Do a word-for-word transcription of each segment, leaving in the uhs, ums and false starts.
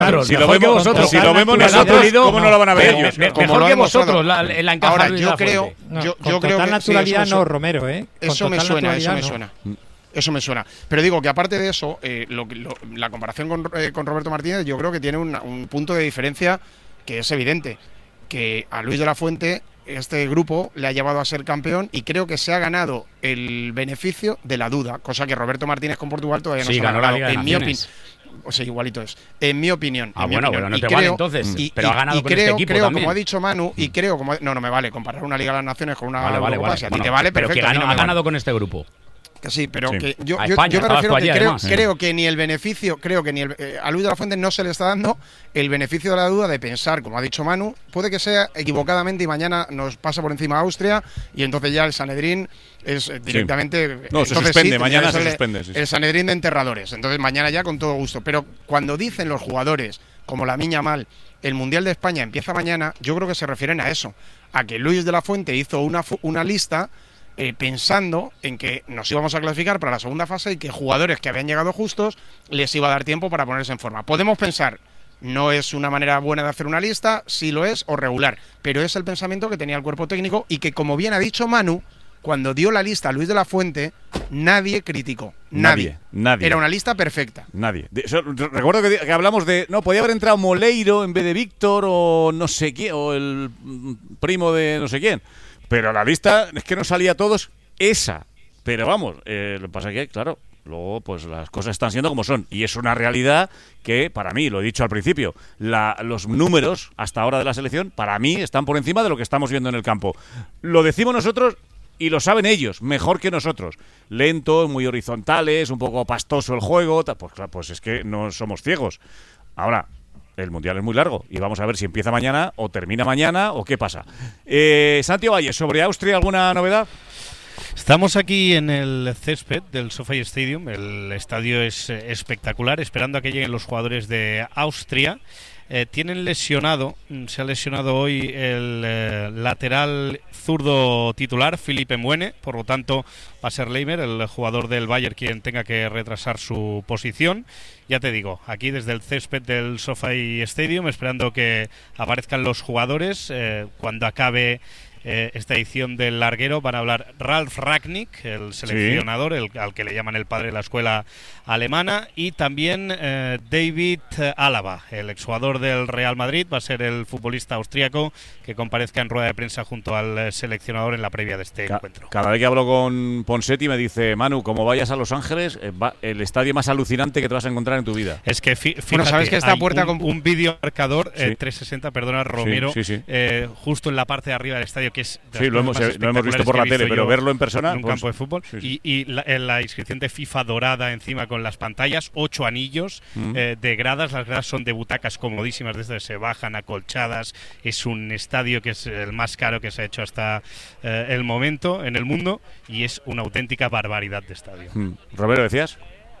Claro, si, lo vemos, que vosotros, si lo vemos nosotros, ¿cómo no lo van a ver ellos? Me, me, mejor que vosotros la, la encaja. Ahora, Luis yo la creo, no, yo, con yo creo total que naturalidad sí, no, Romero, ¿eh? Con eso me suena, eso me no. suena. Eso me suena. Pero digo que aparte de eso, eh, lo, lo, la comparación con, eh, con Roberto Martínez, yo creo que tiene un, un punto de diferencia que es evidente. Que a Luis de la Fuente este grupo le ha llevado a ser campeón y creo que se ha ganado el beneficio de la duda, cosa que Roberto Martínez con Portugal todavía no sí, se ha ganado. En mi opinión. O sea, igualito es. En mi opinión. Ah, en mi bueno, opinión. bueno, no y te creo, vale entonces. Y, pero y, ha ganado y con creo, este equipo creo también. como ha dicho Manu, y creo, como no, no me vale comparar una Liga de las Naciones con una vale, vale, Eurocopa, vale. si a ti Bueno, te vale, pero perfecto. que ganó, no ha ganado vale. con este grupo. Que sí, pero sí. que yo, a yo, España, yo me refiero que allí, creo, además, creo que ni el beneficio, creo que ni el, eh, a Luis de la Fuente no se le está dando el beneficio de la duda de pensar, como ha dicho Manu, puede que sea equivocadamente y mañana nos pasa por encima Austria y entonces ya el Sanedrín es eh, directamente. Sí. No, se entonces suspende, sí, mañana se el, suspende. Sí, sí. El Sanedrín de enterradores, entonces mañana ya con todo gusto. Pero cuando dicen los jugadores, como la Miña Mal, el Mundial de España empieza mañana, yo creo que se refieren a eso, a que Luis de la Fuente hizo una, una lista. Eh, pensando en que nos íbamos a clasificar para la segunda fase y que jugadores que habían llegado justos les iba a dar tiempo para ponerse en forma. Podemos pensar, no es una manera buena de hacer una lista, sí lo es, o regular, pero es el pensamiento que tenía el cuerpo técnico y que, como bien ha dicho Manu, cuando dio la lista a Luis de la Fuente, nadie criticó. Nadie. Nadie. nadie. Era una lista perfecta. Nadie. De, eso, recuerdo que, que hablamos de. No, podía haber entrado Moleiro en vez de Víctor o no sé quién, o el primo de no sé quién. Pero la lista es que no salía a todos esa. Pero vamos, eh, lo que pasa es que, claro, luego pues las cosas están siendo como son. Y es una realidad que, para mí, lo he dicho al principio, la, los números hasta ahora de la selección, para mí, están por encima de lo que estamos viendo en el campo. Lo decimos nosotros y lo saben ellos, mejor que nosotros. Lentos, muy horizontales, un poco pastoso el juego. Pues, pues es que no somos ciegos. Ahora, el Mundial es muy largo y vamos a ver si empieza mañana o termina mañana o qué pasa. Eh, Santiago Valle, ¿sobre Austria alguna novedad? Estamos aquí en el césped del SoFi Stadium. El estadio es eh, espectacular, esperando a que lleguen los jugadores de Austria. Eh, tienen lesionado, se ha lesionado hoy el eh, lateral zurdo titular, Philippe Mbuene, por lo tanto va a ser Leimer, el jugador del Bayern, quien tenga que retrasar su posición. Ya te digo, aquí desde el césped del SoFi Stadium, esperando que aparezcan los jugadores. Eh, cuando acabe eh, esta edición del larguero van a hablar Ralf Rangnick, el seleccionador, sí. el, al que le llaman el padre de la escuela alemana, y también eh, David Alaba, el exjugador del Real Madrid. Va a ser el futbolista austríaco que comparezca en rueda de prensa junto al seleccionador en la previa de este Ca- encuentro. Cada vez que hablo con Ponsetti me dice, Manu, como vayas a Los Ángeles, eh, va, el estadio más alucinante que te vas a encontrar en tu vida. Es que fí- fíjate, bueno, sabes que esta hay puerta un, con... un vídeo marcador eh, sí. trescientos sesenta, perdona, Romero, sí, sí, sí. Eh, justo en la parte de arriba del estadio, que es de Sí, lo hemos, más lo hemos visto por la tele, pero verlo en persona en un pues, campo de fútbol sí, sí. y, y la, la inscripción de FIFA dorada encima con las pantallas, ocho anillos mm. eh, de gradas. Las gradas son de butacas comodísimas, desde se bajan acolchadas. Es un estadio que es el más caro que se ha hecho hasta eh, el momento en el mundo y es una auténtica barbaridad de estadio. Mm. Romero, ¿decías?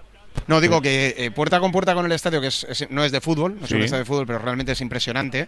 No, digo que eh, puerta con puerta con el estadio, que es, es, no es de fútbol, no es sí. un estadio de fútbol, pero realmente es impresionante.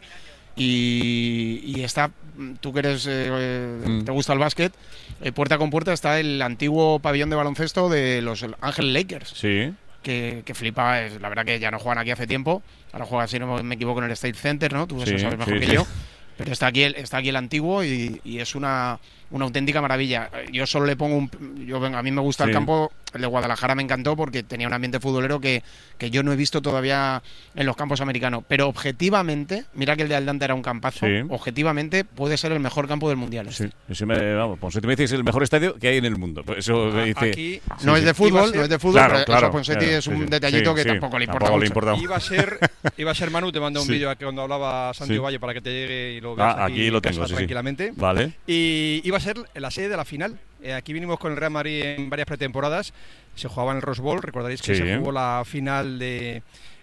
Y, y está, tú que eres, eh, mm. te gusta el básquet, eh, puerta con puerta está el antiguo pabellón de baloncesto de los Ángeles Lakers. Sí. Que, que flipa, es, la verdad que ya no juegan aquí hace tiempo, ahora juegan, si no me equivoco, en el State Center, ¿no? Tú sí, eso sabes mejor sí, que sí. yo. Pero está aquí el, está aquí el antiguo y, y es una, una auténtica maravilla. Yo solo le pongo un... Yo, venga, a mí me gusta sí. el campo, el de Guadalajara me encantó porque tenía un ambiente futbolero que, que yo no he visto todavía en los campos americanos. Pero objetivamente, mira que el de Atlanta era un campazo, sí. objetivamente puede ser el mejor campo del Mundial. Sí, eso me, vamos, Ponsetti me dice que es el mejor estadio que hay en el mundo. Eso me dice... Aquí, no sí, es de sí. fútbol, ser, no es de fútbol, claro, pero claro, eso Ponsetti claro, es un sí, sí. detallito sí, que sí. tampoco le importa tampoco mucho. Le importa. Iba a ser, iba a ser Manu, te mando un Sí. vídeo que cuando hablaba Santiago Sí. Valle para que te llegue y lo veas Ah, aquí, aquí en lo casa tengo, sí, sí. tranquilamente. Vale. Y iba a ser la sede de la final. Eh, aquí vinimos con el Real Madrid en varias pretemporadas. Se jugaba en el Rose Bowl. Recordaréis que Sí. se jugó la final de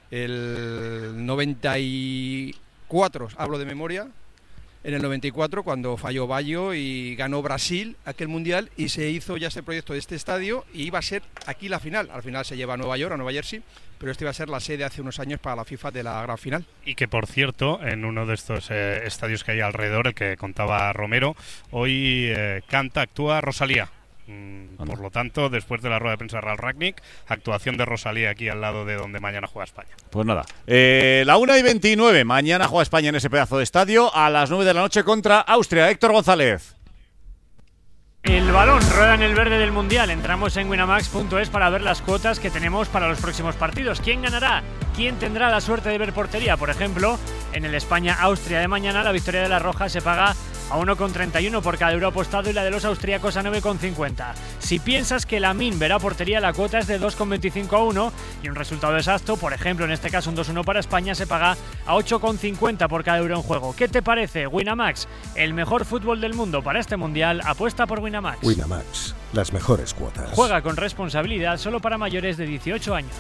el noventa y cuatro, hablo de memoria. En el noventa y cuatro, cuando falló Baggio y ganó Brasil aquel mundial, y se hizo ya este proyecto de este estadio y iba a ser aquí la final. Al final se lleva a Nueva York, a Nueva Jersey, pero este iba a ser la sede hace unos años para la FIFA de la gran final. Y que, por cierto, en uno de estos eh, estadios que hay alrededor, el que contaba Romero, hoy eh, canta, actúa Rosalía. Mm, por lo tanto, después de la rueda de prensa de Ralf Rangnick, actuación de Rosalía aquí al lado de donde mañana juega España. Pues nada, eh, la una y veintinueve, mañana juega España en ese pedazo de estadio a las nueve de la noche contra Austria. Héctor González. El balón rueda en el verde del Mundial. Entramos en winamax punto es para ver las cuotas que tenemos para los próximos partidos. ¿Quién ganará? ¿Quién tendrá la suerte de ver portería? Por ejemplo, en el España-Austria de mañana, la victoria de la Roja se paga a uno coma treinta y uno por cada euro apostado y la de los austríacos a nueve coma cincuenta. Si piensas que Lamine verá portería, la cuota es de dos coma veinticinco a uno y un resultado exacto, por ejemplo, en este caso un dos uno para España, se paga a ocho coma cincuenta por cada euro en juego. ¿Qué te parece? Winamax, el mejor fútbol del mundo para este Mundial, apuesta por Winamax. Winamax, las mejores cuotas. Juega con responsabilidad, solo para mayores de dieciocho años.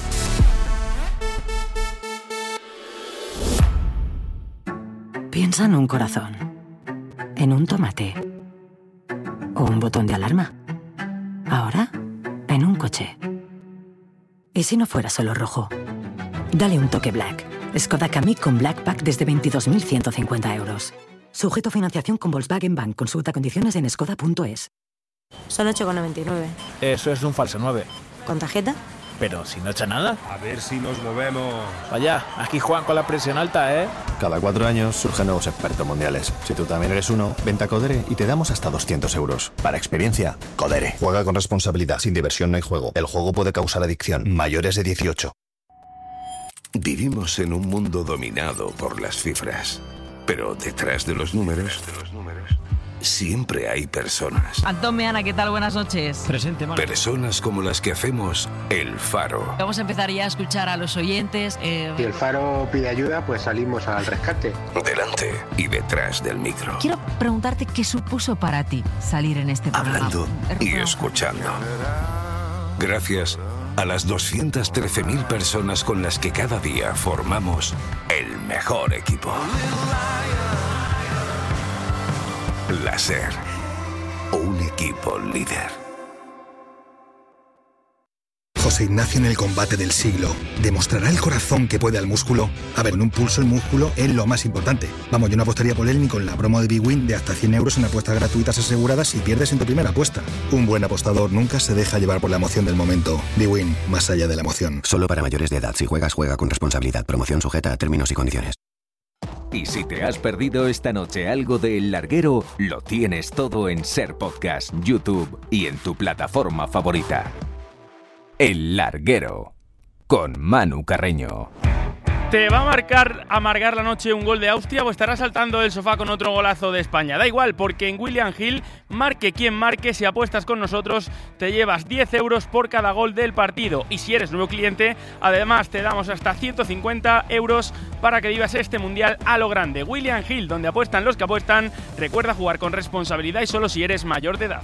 Piensa en un corazón, en un tomate o un botón de alarma. Ahora, en un coche. ¿Y si no fuera solo rojo? Dale un toque Black. Skoda Kamiq con Black Pack desde veintidós mil ciento cincuenta euros. Sujeto a financiación con Volkswagen Bank. Consulta condiciones en skoda punto es. Son ocho coma noventa y nueve. Eso es un falso nueve. ¿Con tarjeta? Pero si no echa nada. A ver si nos movemos. Vaya, aquí juegan con la presión alta, ¿eh? Cada cuatro años surgen nuevos expertos mundiales. Si tú también eres uno, vente a Codere y te damos hasta doscientos euros. Para experiencia, Codere. Juega con responsabilidad. Sin diversión no hay juego. El juego puede causar adicción. Mayores de dieciocho. Vivimos en un mundo dominado por las cifras. Pero detrás de los números, de los números siempre hay personas. Antón Meana, ¿qué tal? Buenas noches. Presente, Marco. Personas como las que hacemos El Faro. Vamos a empezar ya a escuchar a los oyentes. Eh... Si El Faro pide ayuda, pues salimos al rescate. Delante y detrás del micro. Quiero preguntarte qué supuso para ti salir en este programa. Hablando y escuchando. Gracias a las doscientas trece mil personas con las que cada día formamos el mejor equipo. La SER, un equipo líder. José Ignacio en el combate del siglo. ¿Demostrará el corazón que puede al músculo? A ver, en un pulso el músculo es lo más importante. Vamos, yo no apostaría por él ni con la promo de BWin de hasta cien euros en apuestas gratuitas aseguradas si pierdes en tu primera apuesta. Un buen apostador nunca se deja llevar por la emoción del momento. BWin, más allá de la emoción. Solo para mayores de edad. Si juegas, juega con responsabilidad. Promoción sujeta a términos y condiciones. Y si te has perdido esta noche algo de El Larguero, lo tienes todo en Ser Podcast, YouTube y en tu plataforma favorita. El Larguero, con Manu Carreño. ¿Te va a marcar amargar la noche un gol de Austria o estarás saltando del sofá con otro golazo de España? Da igual, porque en William Hill, marque quien marque, si apuestas con nosotros, te llevas diez euros por cada gol del partido. Y si eres nuevo cliente, además te damos hasta ciento cincuenta euros para que vivas este mundial a lo grande. William Hill, donde apuestan los que apuestan. Recuerda jugar con responsabilidad y solo si eres mayor de edad.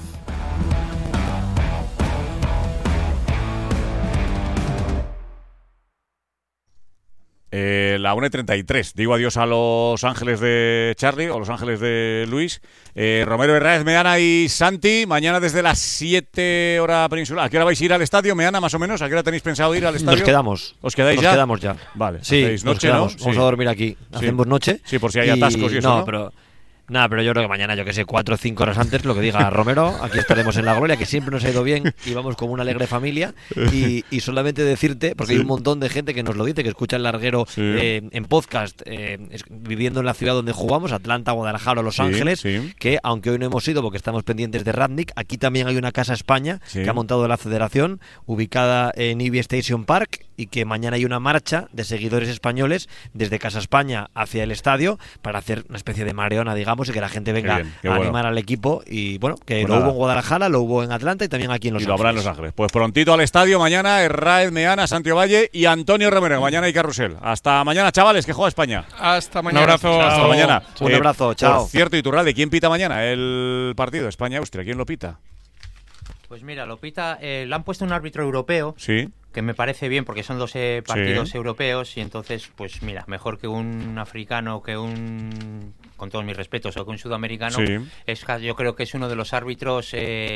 Eh, la una y treinta y tres. Digo adiós a Los Ángeles de Charlie o Los Ángeles de Luis. Eh, Romero, Herráez, Meana y Santi. Mañana desde las siete hora peninsular. ¿A qué hora vais a ir al estadio, Meana, más o menos? ¿A qué hora tenéis pensado ir al estadio? Nos quedamos. ¿Os quedáis nos ya? Nos quedamos ya. Vale. Sí, noche, nos quedamos. ¿no? Vamos sí. a dormir aquí. Hacemos sí. noche. Sí, por si hay atascos y, y eso, no, ¿no? pero... Nada, pero yo creo que mañana, yo que sé, cuatro o cinco horas antes, lo que diga Romero, aquí estaremos en la gloria, que siempre nos ha ido bien y vamos como una alegre familia. Y, y solamente decirte, porque sí. hay un montón de gente que nos lo dice, que escucha El Larguero sí. eh, en podcast, eh, es, viviendo en la ciudad donde jugamos, Atlanta, Guadalajara o Los sí, Ángeles, sí. que aunque hoy no hemos ido porque estamos pendientes de Rangnick, aquí también hay una Casa España sí. que ha montado la federación, ubicada en Ivy Station Park, y que mañana hay una marcha de seguidores españoles desde Casa España hacia el estadio para hacer una especie de mareona, digamos, y que la gente venga bien, a bueno. animar al equipo. Y bueno, que pues lo nada. hubo en Guadalajara, lo hubo en Atlanta y también aquí en Los y Ángeles. Y lo habrá en Los Ángeles. Pues prontito al estadio, mañana Herráez, Meana, Santiago Valle y Antonio Romero. Mañana hay carrusel. Hasta mañana, chavales, que juega España. Hasta mañana. Un abrazo. Chao. Hasta mañana. Un eh, abrazo, chao. Por cierto, Iturralde, ¿quién pita mañana el partido España-Austria? ¿Quién lo pita? Pues mira, lo pita, eh, le han puesto un árbitro europeo. Sí. Que me parece bien porque son doce partidos sí. europeos y entonces, pues mira, mejor que un africano, que un, con todos mis respetos, o que un sudamericano, sí. es, yo creo que es uno de los árbitros eh,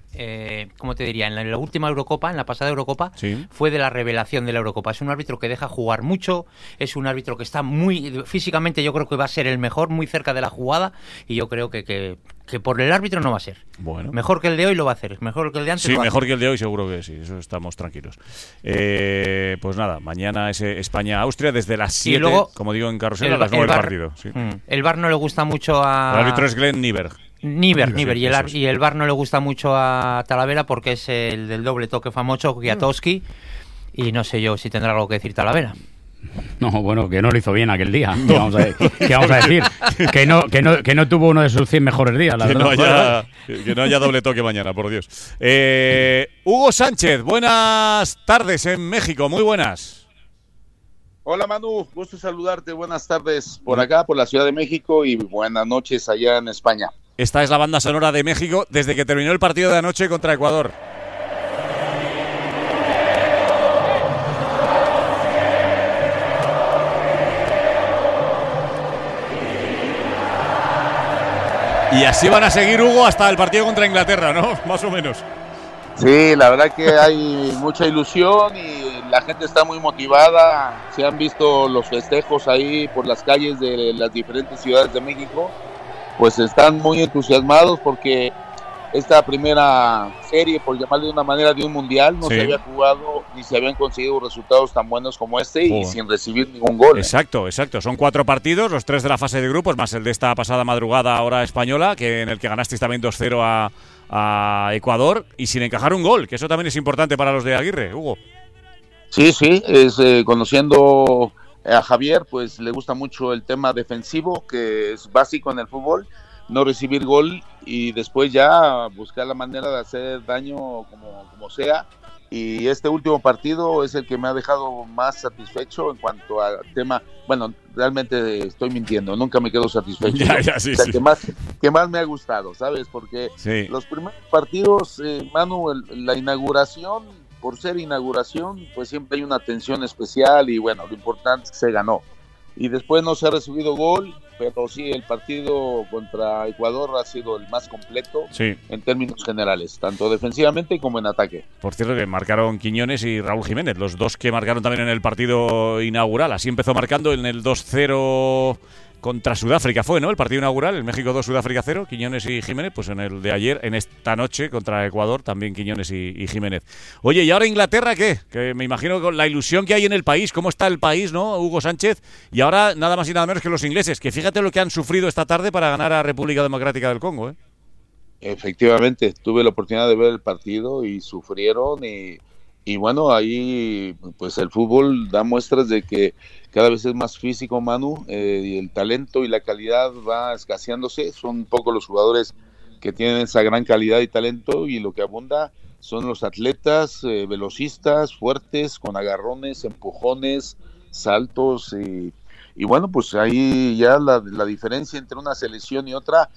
eh, ¿cómo te diría? En la, en la última Eurocopa, en la pasada Eurocopa, Sí. fue de la revelación de la Eurocopa. Es un árbitro que deja jugar mucho, es un árbitro que está muy, físicamente yo creo que va a ser el mejor, muy cerca de la jugada, y yo creo que, que, que por el árbitro no va a ser. Bueno. Mejor que el de hoy lo va a hacer, mejor que el de antes Sí, lo va a mejor hacer. que el de hoy seguro que sí, eso estamos tranquilos. Eh, pues nada, mañana es España-Austria desde las Y siete, luego, como digo en Carrusel, el- a las el nueve el bar- partido. Sí. Mm. El V A R no le gusta mucho a... El árbitro es Glenn Nieberg. Niver, Sí, Niver, y el, eso ar- es. y el V A R no le gusta mucho a Talavera porque es el del doble toque famoso, Kwiatkowski, y no sé yo si tendrá algo que decir Talavera. No, bueno, que no lo hizo bien aquel día. ¿Qué vamos a, qué vamos a decir? Que no, que, no, que no tuvo uno de sus cien mejores días. La Que verdad. no, haya, que no haya doble toque mañana, por Dios. Eh, Hugo Sánchez, buenas tardes en México, muy buenas. Hola Manu, gusto saludarte, buenas tardes por acá, por la Ciudad de México y buenas noches allá en España. Esta es la banda sonora de México desde que terminó el partido de anoche contra Ecuador. Y así van a seguir, Hugo, hasta el partido contra Inglaterra, ¿no? Más o menos. Sí, la verdad que hay mucha ilusión y la gente está muy motivada. Se han visto los festejos ahí por las calles de las diferentes ciudades de México. Pues están muy entusiasmados porque esta primera serie, por llamarle de una manera, de un mundial, no Sí. se había jugado ni se habían conseguido resultados tan buenos como este y Joder. sin recibir ningún gol. ¿eh? Exacto, exacto. Son cuatro partidos, los tres de la fase de grupos, más el de esta pasada madrugada hora española, que en el que ganasteis también dos cero a, a Ecuador y sin encajar un gol, que eso también es importante para los de Aguirre, Hugo. Sí, sí, es eh, conociendo a Javier, pues le gusta mucho el tema defensivo, que es básico en el fútbol, no recibir gol y después ya buscar la manera de hacer daño como, como sea. Y este último partido es el que me ha dejado más satisfecho en cuanto al tema. Bueno, realmente estoy mintiendo, nunca me quedo satisfecho. Ya, ya, sí, O sea, sí. que más, que más me ha gustado, ¿sabes? Porque Sí. los primeros partidos, eh, Manu, el- la inauguración, por ser inauguración, pues siempre hay una tensión especial y bueno, lo importante es que se ganó. Y después no se ha recibido gol, pero sí, el partido contra Ecuador ha sido el más completo Sí. en términos generales, tanto defensivamente como en ataque. Por cierto, que marcaron Quiñones y Raúl Jiménez, los dos que marcaron también en el partido inaugural. Así empezó marcando en el dos cero contra Sudáfrica, fue, ¿no? El partido inaugural, el México dos, Sudáfrica cero, Quiñones y Jiménez. Pues en el de ayer, en esta noche, contra Ecuador, también Quiñones y, y Jiménez. Oye, ¿y ahora Inglaterra qué? Que me imagino con la ilusión que hay en el país, cómo está el país, ¿no? Hugo Sánchez. Y ahora nada más y nada menos que los ingleses, que fíjate lo que han sufrido esta tarde para ganar a República Democrática del Congo, ¿eh? Efectivamente, tuve la oportunidad de ver el partido y sufrieron y, y bueno, ahí pues el fútbol da muestras de que cada vez es más físico, Manu, eh, y el talento y la calidad va escaseándose. Son pocos los jugadores que tienen esa gran calidad y talento y lo que abunda son los atletas eh, velocistas, fuertes, con agarrones, empujones, saltos y, y bueno, pues ahí ya la, la diferencia entre una selección y otra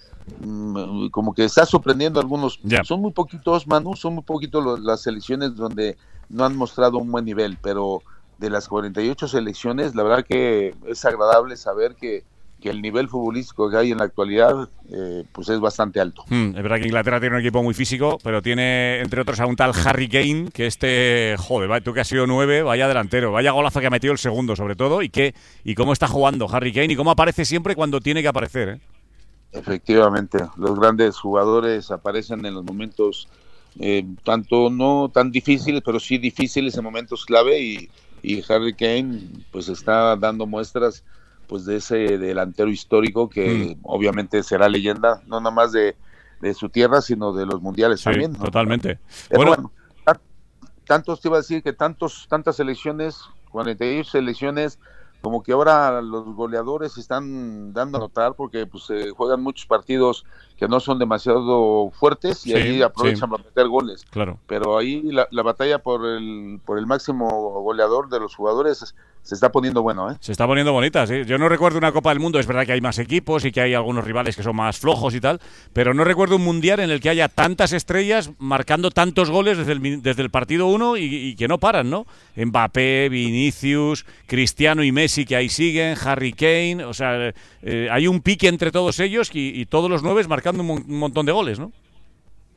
mm, como que está sorprendiendo a algunos. Ya. Son muy poquitos, Manu, son muy poquitos los- las selecciones donde no han mostrado un buen nivel, pero de las cuarenta y ocho selecciones, la verdad que es agradable saber que, que el nivel futbolístico que hay en la actualidad eh, pues es bastante alto. Hmm, es verdad que Inglaterra tiene un equipo muy físico, pero tiene, entre otros, a un tal Harry Kane, que este, joder, va- tú que has sido nueve, vaya delantero, vaya golazo que ha metido el segundo, sobre todo, y qué y cómo está jugando Harry Kane y cómo aparece siempre cuando tiene que aparecer, ¿eh? Efectivamente, los grandes jugadores aparecen en los momentos eh, tanto no tan difíciles, pero sí difíciles en momentos clave y, y Harry Kane pues está dando muestras pues de ese delantero histórico que obviamente será leyenda, no nada más de, de su tierra, sino de los mundiales Sí, también, ¿no? totalmente. Pero Bueno, bueno, tan- tantos te iba a decir que tantos tantas selecciones, cuarenta y ocho selecciones, como que ahora los goleadores están dando a notar porque pues se juegan muchos partidos que no son demasiado fuertes y Sí, ahí aprovechan sí. para meter goles. Claro. Pero ahí la, la batalla por el por el máximo goleador de los jugadores se está poniendo bueno, ¿eh? se está poniendo bonita, sí. Yo no recuerdo una Copa del Mundo, es verdad que hay más equipos y que hay algunos rivales que son más flojos y tal, pero no recuerdo un mundial en el que haya tantas estrellas marcando tantos goles desde el, mi- desde el partido uno y, y que no paran, ¿no? Mbappé, Vinicius, Cristiano y Messi que ahí siguen, Harry Kane, o sea, eh, hay un pique entre todos ellos y, y todos los nueve marcando un, mon- un montón de goles, ¿no?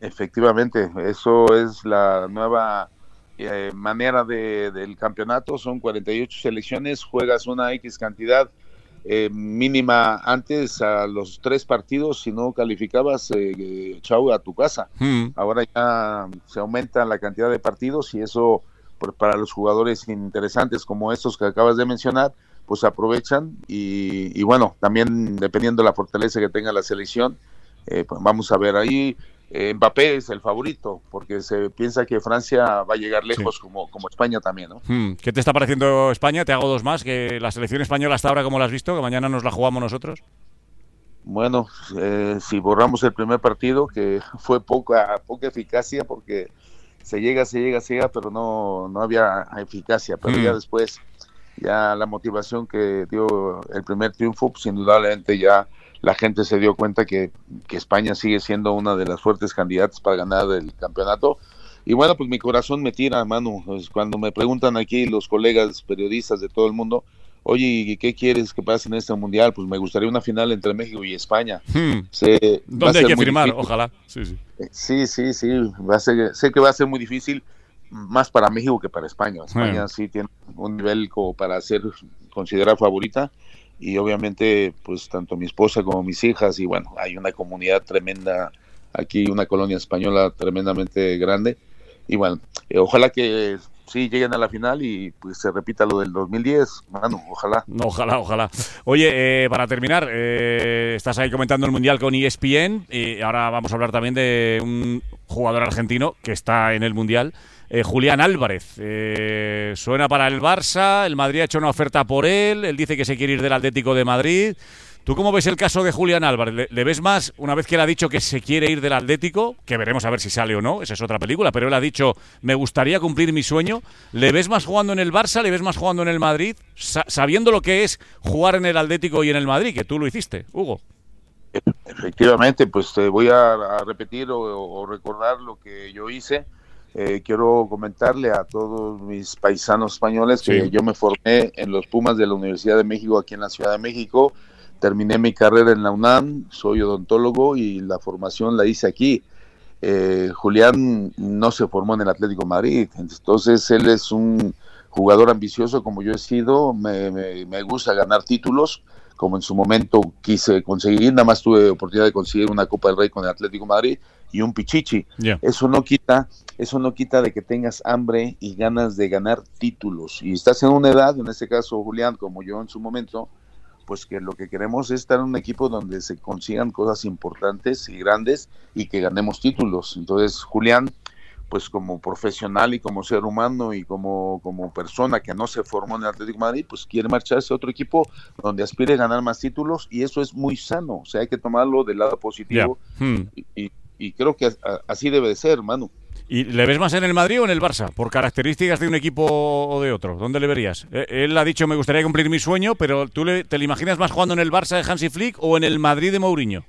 Efectivamente, eso es la nueva eh, manera de, del campeonato. Son cuarenta y ocho selecciones, juegas una X cantidad eh, mínima antes a los tres partidos, si no calificabas, eh, chau, a tu casa. Hmm. Ahora ya se aumenta la cantidad de partidos y eso, pues, para los jugadores interesantes como estos que acabas de mencionar, pues aprovechan y, y bueno, también dependiendo de la fortaleza que tenga la selección, eh, pues vamos a ver ahí. Eh, Mbappé es el favorito porque se piensa que Francia va a llegar lejos, sí, como, como España también, ¿no? Hmm. ¿Qué te está pareciendo España? Te hago dos más. Que la selección española hasta ahora, ¿cómo la has visto? Que mañana nos la jugamos nosotros. Bueno, eh, si borramos el primer partido, que fue poca poca eficacia porque se llega, se llega, se llega, pero no, no había eficacia. Pero hmm. ya después, ya la motivación que dio el primer triunfo, pues indudablemente ya la gente se dio cuenta que, que España sigue siendo una de las fuertes candidatas para ganar el campeonato. Y bueno, pues mi corazón me tira, Manu, pues cuando me preguntan aquí los colegas periodistas de todo el mundo, oye, ¿y qué quieres que pase en este mundial? Pues me gustaría una final entre México y España. Hmm. Se, ¿Dónde hay que firmar? Difícil. Ojalá. Sí, sí. Sí, sí, sí. Va a ser, sé que va a ser muy difícil, más para México que para España. España hmm. sí tiene un nivel como para ser considerada favorita. Y obviamente, pues tanto mi esposa como mis hijas, y bueno, hay una comunidad tremenda aquí, una colonia española tremendamente grande, y bueno, eh, ojalá que sí lleguen a la final y pues se repita lo del dos mil diez, mano, ojalá. Ojalá, ojalá. Oye, eh, para terminar, eh, estás ahí comentando el Mundial con E S P N, y ahora vamos a hablar también de un jugador argentino que está en el Mundial, Eh, Julián Álvarez, eh, suena para el Barça, el Madrid ha hecho una oferta por él, él dice que se quiere ir del Atlético de Madrid. ¿Tú cómo ves el caso de Julián Álvarez? ¿Le, le ves más, una vez que él ha dicho que se quiere ir del Atlético, que veremos a ver si sale o no, esa es otra película, pero él ha dicho, me gustaría cumplir mi sueño, ¿le ves más jugando en el Barça, le ves más jugando en el Madrid, sa- sabiendo lo que es jugar en el Atlético y en el Madrid, que tú lo hiciste, Hugo? Efectivamente, pues te voy a, a repetir o, o recordar lo que yo hice. Eh, quiero comentarle a todos mis paisanos españoles que sí. yo me formé en los Pumas de la Universidad de México aquí en la Ciudad de México, terminé mi carrera en la UNAM, soy odontólogo y la formación la hice aquí. Eh, Julián no se formó en el Atlético de Madrid, entonces él es un jugador ambicioso como yo he sido, me, me, me gusta ganar títulos, como en su momento quise conseguir, nada más tuve oportunidad de conseguir una Copa del Rey con el Atlético de Madrid y un Pichichi. Yeah. Eso no quita, eso no quita de que tengas hambre y ganas de ganar títulos. Y estás en una edad, en este caso Julián, como yo en su momento, pues que lo que queremos es estar en un equipo donde se consigan cosas importantes y grandes y que ganemos títulos. Entonces, Julián, pues como profesional y como ser humano y como, como persona que no se formó en el Atlético de Madrid, pues quiere marcharse a otro equipo donde aspire a ganar más títulos y eso es muy sano, o sea, hay que tomarlo del lado positivo. Yeah. Hmm. y, y, y creo que a, así debe de ser, Manu. ¿Y le ves más en el Madrid o en el Barça? Por características de un equipo o de otro. ¿Dónde le verías? Él ha dicho, me gustaría cumplir mi sueño, pero ¿tú le, te lo imaginas más jugando en el Barça de Hansi Flick o en el Madrid de Mourinho?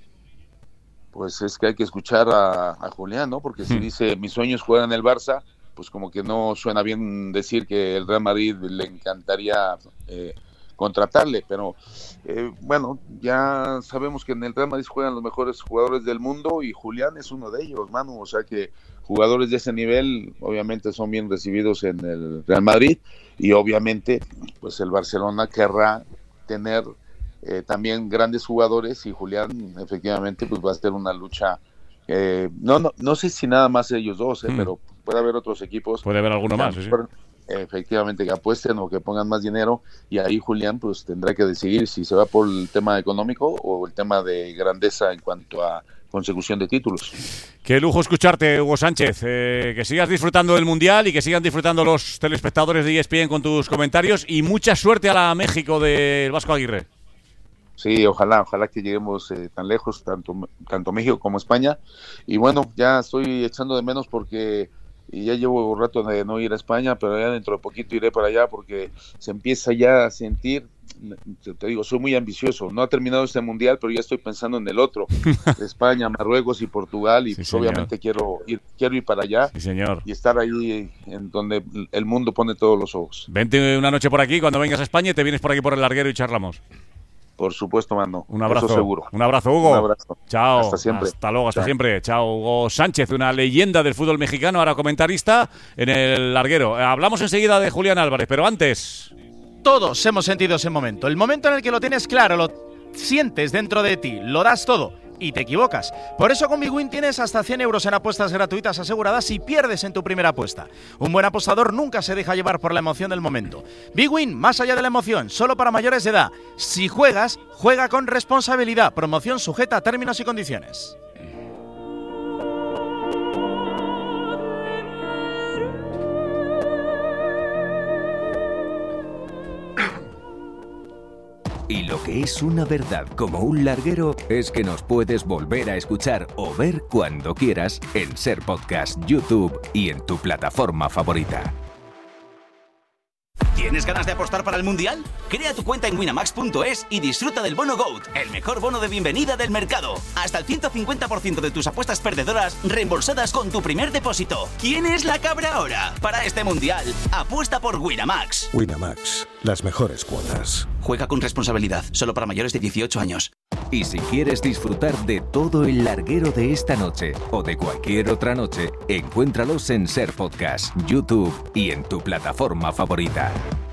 Pues es que hay que escuchar a, a Julián, ¿no? Porque si dice, mis sueños juegan en el Barça, pues como que no suena bien decir que el Real Madrid le encantaría eh, contratarle, pero eh, bueno, ya sabemos que en el Real Madrid juegan los mejores jugadores del mundo y Julián es uno de ellos, Manu, o sea que jugadores de ese nivel obviamente son bien recibidos en el Real Madrid y obviamente pues el Barcelona querrá tener eh, también grandes jugadores y Julián efectivamente pues va a ser una lucha, eh, no, no no sé si nada más ellos dos, eh, mm. pero puede haber otros equipos. Puede haber alguno más, sí. Efectivamente, que apuesten o que pongan más dinero y ahí Julián pues tendrá que decidir si se va por el tema económico o el tema de grandeza en cuanto a consecución de títulos. Qué lujo escucharte, Hugo Sánchez, eh, que sigas disfrutando del Mundial y que sigan disfrutando los telespectadores de E S P N con tus comentarios y mucha suerte a la México del Vasco Aguirre. Sí, ojalá, ojalá que lleguemos eh, tan lejos, tanto, tanto México como España y bueno, ya estoy echando de menos porque y ya llevo un rato de no ir a España, pero ya dentro de poquito iré para allá porque se empieza ya a sentir, te digo, soy muy ambicioso, no ha terminado este mundial, pero ya estoy pensando en el otro, España, Marruecos y Portugal, y sí, pues obviamente quiero ir, quiero ir para allá sí, señor. y estar ahí en donde el mundo pone todos los ojos. Vente una noche por aquí, cuando vengas a España, te vienes por aquí por el larguero y charlamos. Por supuesto, Manu. Un abrazo. Eso seguro. Un abrazo, Hugo. Un abrazo. Chao. Hasta siempre. Hasta luego, hasta Chao. siempre. Chao, Hugo Sánchez, una leyenda del fútbol mexicano, ahora comentarista en el Larguero. Hablamos enseguida de Julián Álvarez, pero antes... Todos hemos sentido ese momento. El momento en el que lo tienes claro, lo sientes dentro de ti, lo das todo y te equivocas. Por eso con BigWin tienes hasta cien euros en apuestas gratuitas aseguradas si pierdes en tu primera apuesta. Un buen apostador nunca se deja llevar por la emoción del momento. BigWin, más allá de la emoción, solo para mayores de edad. Si juegas, juega con responsabilidad. Promoción sujeta a términos y condiciones. Y lo que es una verdad como un larguero es que nos puedes volver a escuchar o ver cuando quieras en Ser Podcast, YouTube y en tu plataforma favorita. ¿Tienes ganas de apostar para el Mundial? Crea tu cuenta en winamax punto es y disfruta del bono GOAT, el mejor bono de bienvenida del mercado. Hasta el ciento cincuenta por ciento de tus apuestas perdedoras reembolsadas con tu primer depósito. ¿Quién es la cabra ahora? Para este Mundial, apuesta por Winamax. Winamax, las mejores cuotas. Juega con responsabilidad, solo para mayores de dieciocho años. Y si quieres disfrutar de todo el larguero de esta noche o de cualquier otra noche, encuéntralos en Ser Podcast, YouTube y en tu plataforma favorita.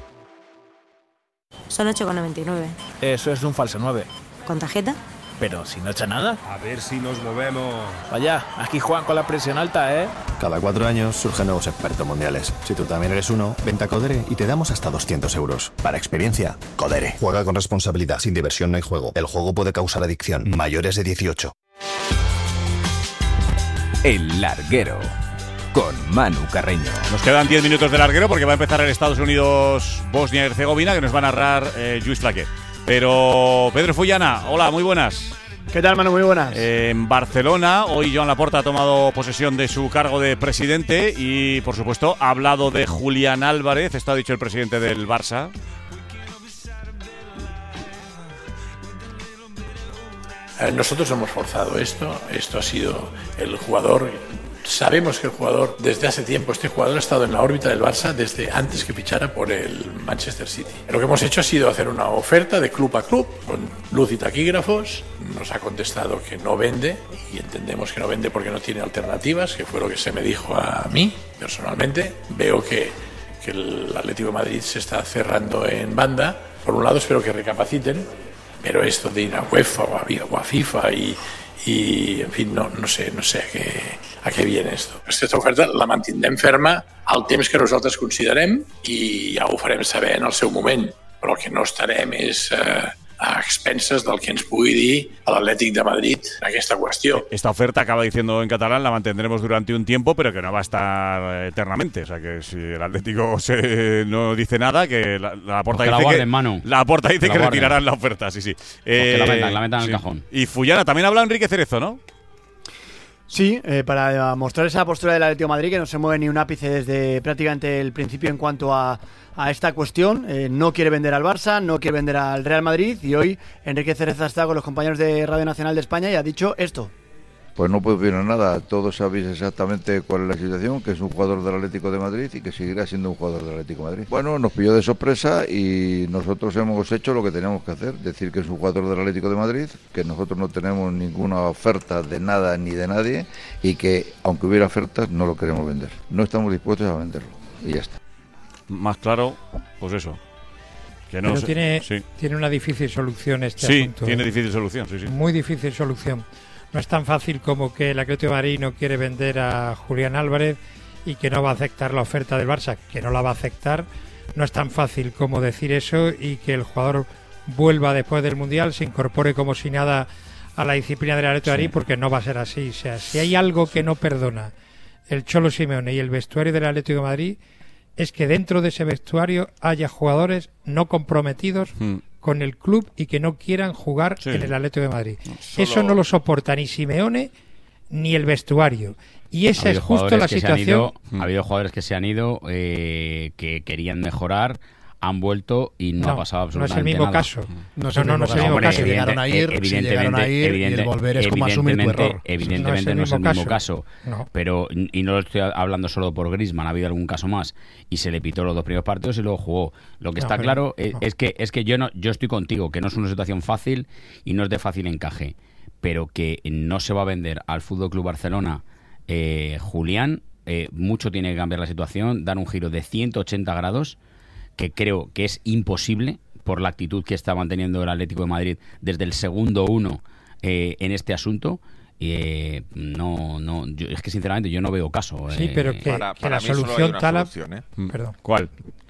Son ocho con noventa y nueve. Eso es un falso nueve. ¿Con tarjeta? Pero si no echa nada. A ver si nos movemos. Vaya, aquí juegan con la presión alta, ¿eh? Cada cuatro años surgen nuevos expertos mundiales. Si tú también eres uno, vente a Codere y te damos hasta doscientos euros. Para experiencia, Codere. Juega con responsabilidad. Sin diversión no hay juego. El juego puede causar adicción. Mayores de dieciocho. El Larguero, con Manu Carreño. Nos quedan diez minutos de larguero porque va a empezar el Estados Unidos-Bosnia y Herzegovina, que nos va a narrar eh, Lluís Flaquer. Pero Pedro Fullana, hola, muy buenas. ¿Qué tal, Manu? Muy buenas. Eh, en Barcelona, hoy Joan Laporta ha tomado posesión de su cargo de presidente y, por supuesto, ha hablado de Julián Álvarez. Esto ha dicho el presidente del Barça. Nosotros hemos forzado esto, esto ha sido el jugador, sabemos que el jugador, desde hace tiempo, este jugador ha estado en la órbita del Barça desde antes que fichara por el Manchester City. Lo que hemos hecho ha sido hacer una oferta de club a club, con luz y taquígrafos, nos ha contestado que no vende, y entendemos que no vende porque no tiene alternativas, que fue lo que se me dijo a mí, personalmente. Veo que, que el Atlético de Madrid se está cerrando en banda. Por un lado espero que recapaciten, pero esto de ir a UEFA o a, o a FIFA y, y, en fin, no, no sé, no sé a què, a què viene esto. Aquesta oferta la mantindrem ferma al temps que nosaltres considerem i ja ho farem saber en el seu moment, però el que no estarem és eh, a expenses del que ens pugui dir l'Atlètic de Madrid en aquesta qüestió. Esta oferta, acaba diciendo en catalán, la mantendremos durante un tiempo, pero que no va a estar eternamente. O sea, que si el Atlético se, no dice nada, que la, la Porta que dice la guarden, que Manu. la Porta dice que, que retirarán la oferta, sí, sí. Eh, que la metan, la metan sí. en el cajón. Y Fullana, también ha hablado Enrique Cerezo, ¿no? Sí, eh, para mostrar esa postura del Atlético de Madrid, que no se mueve ni un ápice desde prácticamente el principio en cuanto a, a esta cuestión. Eh, no quiere vender al Barça, no quiere vender al Real Madrid, y hoy Enrique Cerezo está con los compañeros de Radio Nacional de España y ha dicho esto. Pues no puedo opinar nada, todos sabéis exactamente cuál es la situación, que es un jugador del Atlético de Madrid y que seguirá siendo un jugador del Atlético de Madrid. Bueno, nos pilló de sorpresa y nosotros hemos hecho lo que teníamos que hacer, decir que es un jugador del Atlético de Madrid, que nosotros no tenemos ninguna oferta de nada ni de nadie y que aunque hubiera ofertas no lo queremos vender. No estamos dispuestos a venderlo y ya está. Más claro, pues eso. Que no Pero se, tiene, sí. tiene una difícil solución este sí, asunto. Sí, tiene difícil solución, sí, sí. Muy difícil solución. No es tan fácil como que el Atlético de Madrid no quiere vender a Julián Álvarez y que no va a aceptar la oferta del Barça, que no la va a aceptar. No es tan fácil como decir eso y que el jugador vuelva después del Mundial, se incorpore como si nada a la disciplina del Atlético de Madrid, sí. Porque no va a ser así. O sea, si hay algo que no perdona el Cholo Simeone y el vestuario del Atlético de Madrid, es que dentro de ese vestuario haya jugadores no comprometidos mm. con el club y que no quieran jugar sí. en el Atlético de Madrid. Solo... Eso no lo soporta ni Simeone ni el vestuario. Y esa es justo la situación. Ido, ha habido jugadores que se han ido, eh, que querían mejorar, han vuelto y no, No, ha pasado no es el absolutamente mismo nada. caso. No es el mismo caso. Hombre, si llegaron a ir, si llegaron a ir y el volver es como asumir tu error. Evidentemente no es el mismo caso, No. pero y no lo estoy hablando solo por Griezmann, ha habido algún caso más y se le pitó los dos primeros partidos y luego jugó. Lo que No, está pero- claro es, no. es que es que yo no yo estoy contigo, que no es una situación fácil y no es de fácil encaje, pero que no se va a vender al Fútbol Club Barcelona eh, Julián, eh, mucho tiene que cambiar la situación, dar un giro de ciento ochenta grados, que creo que es imposible por la actitud que está manteniendo el Atlético de Madrid desde el segundo uno eh, en este asunto. Eh, no, no, yo, es que sinceramente yo no veo caso. Sí, eh, pero que, Para- que para la mí solo hay solución una tal... solución, ¿eh? Perdón. ¿Cuál?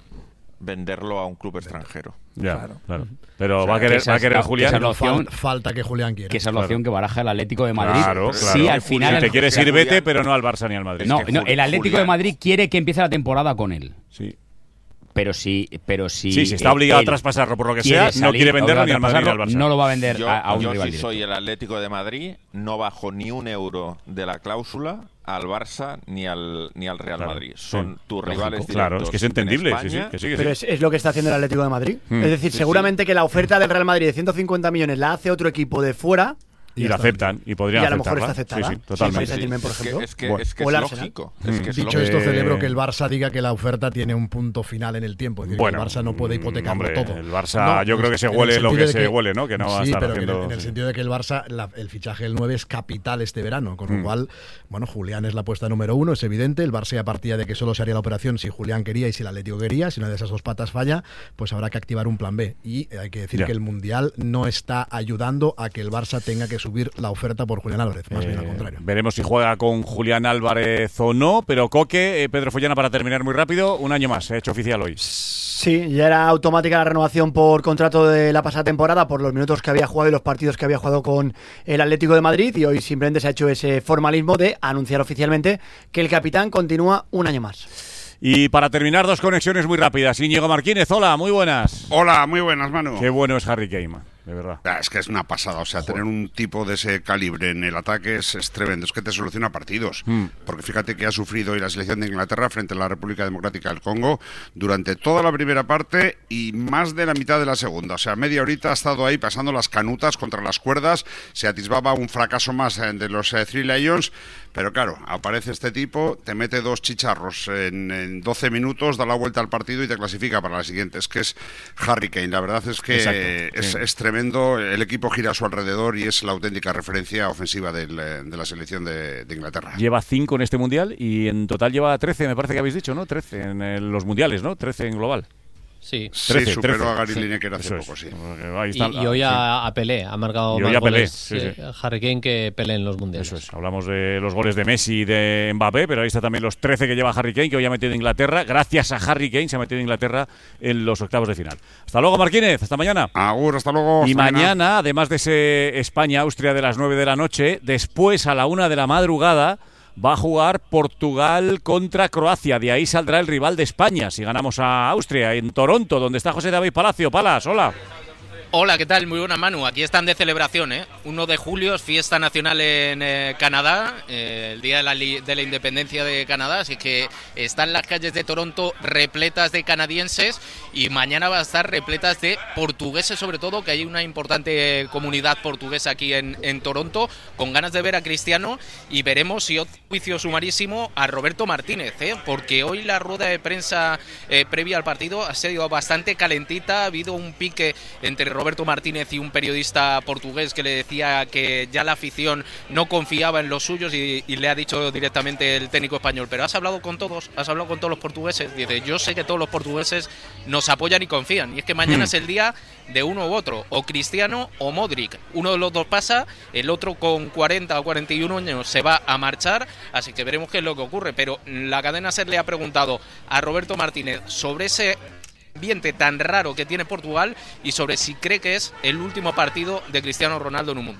Venderlo a un club extranjero. Ya, Claro. claro. Pero O sea, va a querer, esa va a es querer la- Julián. esa es la opción. Fal- falta que Julián quiera. que esa es la Claro. opción que baraja el Atlético de Madrid. Claro, claro. Sí, al final. Si te quieres ir, Julián- vete, pero no al Barça ni al Madrid. No, Es que no, Jul- el Atlético Julián- de Madrid quiere que empiece la temporada con él. Sí. Pero si, pero si Sí, si está eh, obligado a él traspasarlo por lo que quiere sea, no quiere venderlo obligado ni a al Madrid ni al traspasarlo, Barça. No lo va a vender Yo, a, a un yo rival si directo. soy el Atlético de Madrid, no bajo ni un euro de la cláusula al Barça ni al ni al Real Claro, Madrid. sí. Son tus Lógico, rivales directos. claro, es que es entendible, en sí, sí, España. que sí, que Pero sí. es, es lo que está haciendo el Atlético de Madrid. Mm. Es decir, Sí, seguramente que la oferta del Real Madrid de ciento cincuenta millones la hace otro equipo de fuera. Y ya la está. aceptan, y podrían Y a lo mejor aceptarla. está aceptada. Sí, sí, totalmente. Sí, Paris Saint-Germain, por Es que- ejemplo. es que, Bueno. es, que O es el Arsenal. lógico. Es que es Dicho lógico. esto, Eh, celebro que el Barça diga que la oferta tiene un punto final en el tiempo. Es decir, Bueno, que el Barça no puede hipotecarlo hombre, todo. el Barça yo creo que se en el huele lo sentido que de se huele, ¿no? Que no va a sí, estar pero que en el- haciendo- en el sí. sentido de que el Barça, la- el fichaje del nueve es capital este verano, con lo Mm. cual, bueno, Julián es la apuesta número uno, es evidente. El Barça ya partía de que solo se haría la operación si Julián quería y si el Atlético quería. Si una de esas dos patas falla, pues habrá que activar un plan B. Y hay que decir Ya. que el Mundial no está ayudando a que el Barça tenga que subir la oferta por Julián Álvarez, más bien al Eh, contrario. veremos si juega con Julián Álvarez o no, pero Coque, eh, Pedro Follana, para terminar muy rápido, un año más, se ha hecho oficial hoy. Sí, ya era automática la renovación por contrato de la pasada temporada, por los minutos que había jugado y los partidos que había jugado con el Atlético de Madrid, y hoy simplemente se ha hecho ese formalismo de anunciar oficialmente que el capitán continúa un año más. Y para terminar, dos conexiones muy rápidas. Íñigo Martínez, hola, muy buenas. Hola, muy buenas, Manu. Qué bueno es Harry Kane, de verdad. Ah, Es que es una pasada, o sea, tener un tipo de ese calibre en el ataque es, es tremendo, es que te soluciona partidos. Mm. Porque fíjate que ha sufrido hoy la selección de Inglaterra frente a la República Democrática del Congo durante toda la primera parte y más de la mitad de la segunda. O sea, media horita ha estado ahí pasando las canutas contra las cuerdas, se atisbaba un fracaso más eh, de los eh, Three Lions, pero claro, aparece este tipo, te mete dos chicharros en, en doce minutos, da la vuelta al partido y te clasifica para la siguiente. Es que es Harry Kane, la verdad es que Exacto, es, sí. es tremendo, el equipo gira a su alrededor y es la auténtica referencia ofensiva del, eh, de la selección de, de Inglaterra. Lleva cinco en este mundial y en total lleva trece, me parece que habéis dicho, ¿no? trece en el- los mundiales, ¿no? trece en global. Sí, Sí, superó trece. a Gary Sí, Lineker hace eso es. poco, sí. Ahí Y, está, y hoy sí. a, a Pelé, ha marcado Y hoy más a Pelé, goles sí, eh, sí. Harry Kane que Pelé en los mundiales. Eso es, hablamos de los goles de Messi y de Mbappé, pero ahí está también los trece que lleva Harry Kane, que hoy ha metido Inglaterra. Gracias a Harry Kane se ha metido Inglaterra en los octavos de final. Hasta luego, Martínez, hasta mañana. Agur, hasta luego. Y hasta mañana, además de ese España-Austria de las nueve de la noche, después a la una de la madrugada va a jugar Portugal contra Croacia. De ahí saldrá el rival de España si ganamos a Austria, en Toronto, donde está José David Palacio. Palas, hola. Hola, ¿qué tal? Muy buena, Manu. Aquí están de celebración, ¿eh? uno de julio es fiesta nacional en eh, Canadá, eh, el día de la, li- de la independencia de Canadá, así que están las calles de Toronto repletas de canadienses y mañana va a estar repletas de portugueses, sobre todo, que hay una importante comunidad portuguesa aquí en, en Toronto, con ganas de ver a Cristiano, y veremos si otro juicio sumarísimo a Roberto Martínez, ¿eh? porque hoy la rueda de prensa eh, previa al partido ha sido bastante calentita, ha habido un pique entre Roberto Martínez y un periodista portugués que le decía que ya la afición no confiaba en los suyos y, y le ha dicho directamente el técnico español, pero has hablado con todos, has hablado con todos los portugueses. Dice, yo sé que todos los portugueses nos apoyan y confían, y es que mañana Hmm. es el día de uno u otro, o Cristiano o Modric. Uno de los dos pasa, el otro con cuarenta o cuarenta y uno años se va a marchar, así que veremos qué es lo que ocurre. Pero la cadena SER le ha preguntado a Roberto Martínez sobre ese ambiente tan raro que tiene Portugal y sobre si cree que es el último partido de Cristiano Ronaldo en un mundial.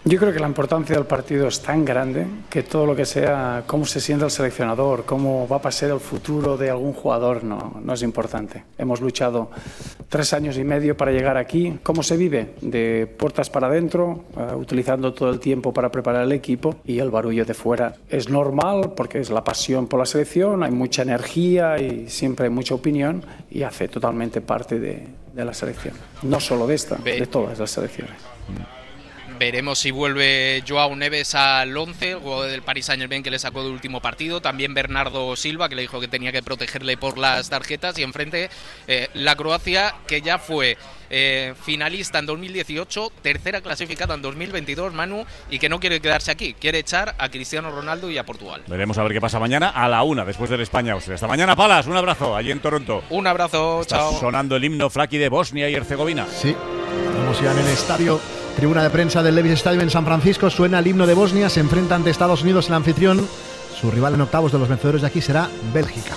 Yo creo que la importancia del partido es tan grande que todo lo que sea cómo se siente el seleccionador, cómo va a pasar el futuro de algún jugador, no, no es importante. Hemos luchado tres años y medio para llegar aquí. ¿Cómo se vive? De puertas para adentro, uh, utilizando todo el tiempo para preparar el equipo, y el barullo de fuera es normal porque es la pasión por la selección, hay mucha energía y siempre hay mucha opinión y hace totalmente parte de, de la selección. No solo de esta, de todas las selecciones. Veremos si vuelve Joao Neves al once, el jugador del Paris Saint-Germain que le sacó del último partido. También Bernardo Silva, que le dijo que tenía que protegerle por las tarjetas. Y enfrente eh, la Croacia, que ya fue eh, finalista en dos mil dieciocho, tercera clasificada en dos mil veintidós, Manu, y que no quiere quedarse aquí. Quiere echar a Cristiano Ronaldo y a Portugal. Veremos a ver qué pasa mañana a la una, después del España-Austria. Hasta mañana, Palas. Un abrazo allí en Toronto. Un abrazo, Está chao. sonando el himno flaqui de Bosnia y Herzegovina. Sí, estamos ya en el estadio. Tribuna de prensa del Levi's Stadium en San Francisco. Suena el himno de Bosnia. Se enfrenta ante Estados Unidos, el anfitrión. Su rival en octavos de los vencedores de aquí será Bélgica.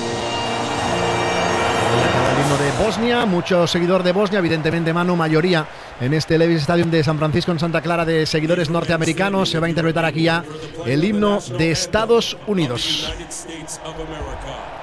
El himno de Bosnia. Mucho seguidor de Bosnia. Evidentemente, Manu, mayoría en este Levi's Stadium de San Francisco, en Santa Clara, de seguidores norteamericanos. Se va a interpretar aquí ya el himno de Estados Unidos.